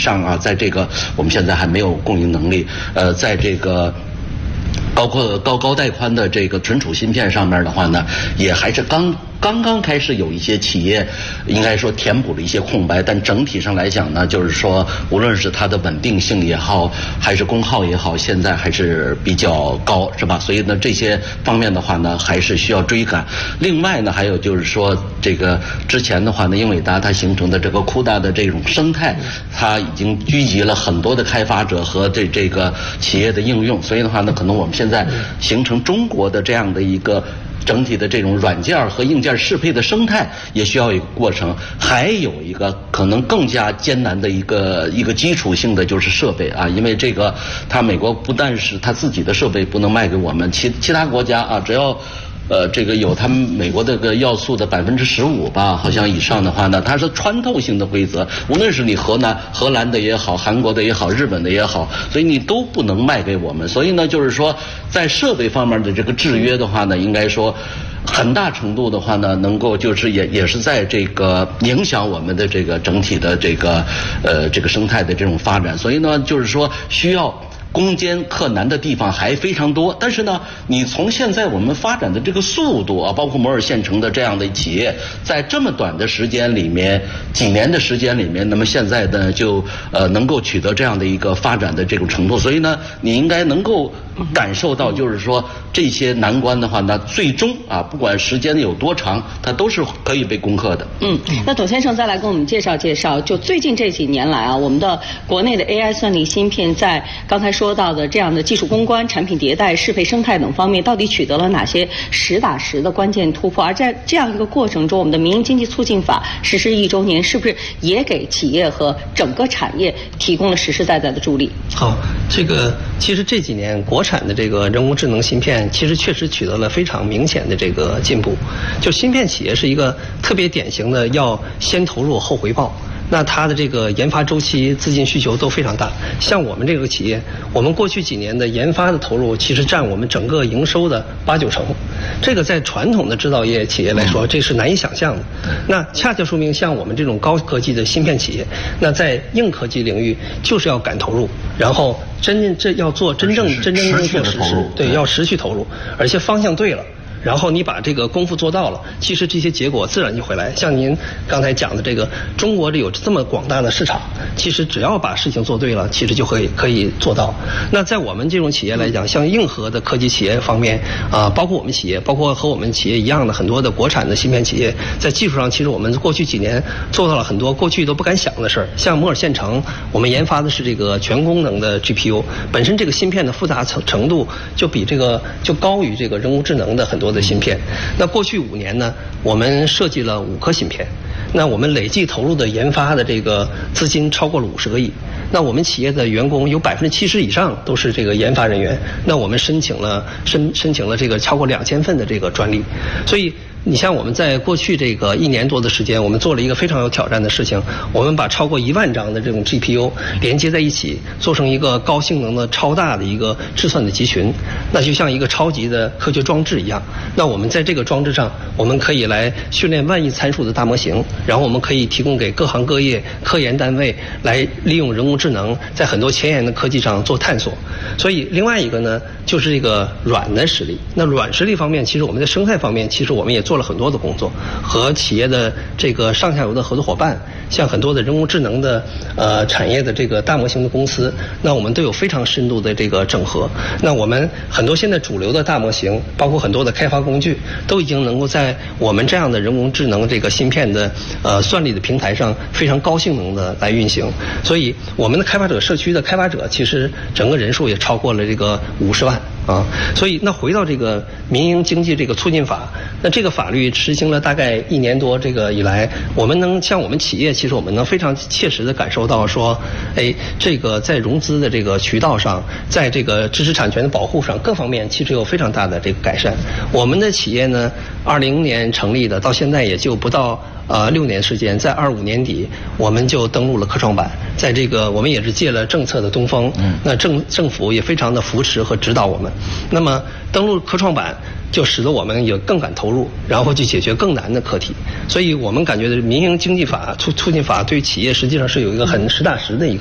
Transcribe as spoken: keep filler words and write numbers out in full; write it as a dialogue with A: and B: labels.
A: 上啊，在这个我们现在还没有供应能力，呃，在这个。包括高高带宽的这个存储芯片上面的话呢，也还是刚刚刚开始有一些企业，应该说填补了一些空白，但整体上来讲呢，就是说无论是它的稳定性也好，还是功耗也好，现在还是比较高，是吧？所以呢，这些方面的话呢，还是需要追赶。另外呢，还有就是说，这个之前的话呢，英伟达它形成的这个库达的这种生态，它已经聚集了很多的开发者和这这个企业的应用，所以的话呢，可能我们现在形成中国的这样的一个整体的这种软件和硬件适配的生态，也需要一个过程。还有一个可能更加艰难的一个一个基础性的就是设备啊，因为这个它美国不但是它自己的设备不能卖给我们，其其他国家啊，只要。呃，这个有他们美国这个要素的百分之十五吧，好像以上的话呢，它是穿透性的规则，无论是你河南、荷兰的也好，韩国的也好，日本的也好，所以你都不能卖给我们。所以呢，就是说在设备方面的这个制约的话呢，应该说很大程度的话呢，能够就是也也是在这个影响我们的这个整体的这个呃这个生态的这种发展。所以呢，就是说需要。攻坚克难的地方还非常多，但是呢，你从现在我们发展的这个速度啊，包括摩尔县城的这样的企业，在这么短的时间里面，几年的时间里面，那么现在呢就呃能够取得这样的一个发展的这种程度，所以呢，你应该能够感受到，就是说这些难关的话呢，最终啊，不管时间有多长，它都是可以被攻克的。
B: 嗯，那董先生再来跟我们介绍介绍，就最近这几年来啊，我们的国内的 A I 算力芯片在刚才说到的这样的技术攻关、产品迭代、适配生态等方面，到底取得了哪些实打实的关键突破？而在这样一个过程中，我们的民营经济促进法实施一周年，是不是也给企业和整个产业提供了实实在在的助力？
C: 好，这个其实这几年国产的这个人工智能芯片，其实确实取得了非常明显的这个进步。就芯片企业是一个特别典型的要先投入后回报。那它的这个研发周期、资金需求都非常大。像我们这个企业，我们过去几年的研发的投入，其实占我们整个营收的八九成。这个在传统的制造业企业来说，这是难以想象的。那恰恰说明，像我们这种高科技的芯片企业，那在硬科技领域就是要敢投入，然后真正这要做真正真正能做实施，对，要持续投入，而且方向对了。然后你把这个功夫做到了，其实这些结果自然就回来。像您刚才讲的这个，中国这有这么广大的市场，其实只要把事情做对了，其实就可以可以做到。那在我们这种企业来讲，像硬核的科技企业方面啊、呃，包括我们企业，包括和我们企业一样的很多的国产的芯片企业，在技术上，其实我们过去几年做到了很多过去都不敢想的事儿。像摩尔县城，我们研发的是这个全功能的 G P U， 本身这个芯片的复杂程程度就比这个就高于这个人工智能的很多的芯片。那过去五年呢，我们设计了五颗芯片，那我们累计投入的研发的这个资金超过了五十个亿。那我们企业的员工有百分之七十以上都是这个研发人员。那我们申请了申申请了这个超过两千份的这个专利，所以。你像我们在过去这个一年多的时间，我们做了一个非常有挑战的事情，我们把超过一万张的这种 G P U 连接在一起，做成一个高性能的超大的一个计算的集群，那就像一个超级的科学装置一样。那我们在这个装置上，我们可以来训练万亿参数的大模型，然后我们可以提供给各行各业、科研单位来利用人工智能在很多前沿的科技上做探索。所以另外一个呢，就是这个软的实力。那软实力方面，其实我们在生态方面，其实我们也做了很多的工作，和企业的这个上下游的合作伙伴，像很多的人工智能的呃产业的这个大模型的公司，那我们都有非常深度的这个整合。那我们很多现在主流的大模型，包括很多的开发工具，都已经能够在我们这样的人工智能这个芯片的呃算力的平台上非常高性能的来运行。所以我们的开发者社区的开发者，其实整个人数也超过了这个五十万啊。所以那回到这个民营经济这个促进法，那这个法律实行了大概一年多，这个以来，我们能像我们企业，其实我们能非常切实的感受到说，哎，这个在融资的这个渠道上，在这个知识产权的保护上，各方面其实有非常大的这个改善。我们的企业呢，二零年成立的，到现在也就不到呃六年时间，在二五年底我们就登陆了科创板，在这个我们也是借了政策的东风，那政政府也非常的扶持和指导我们。那么登陆科创板，就使得我们也更敢投入，然后去解决更难的课题。所以我们感觉的民营经济法促促进法对企业实际上是有一个很实打实的一个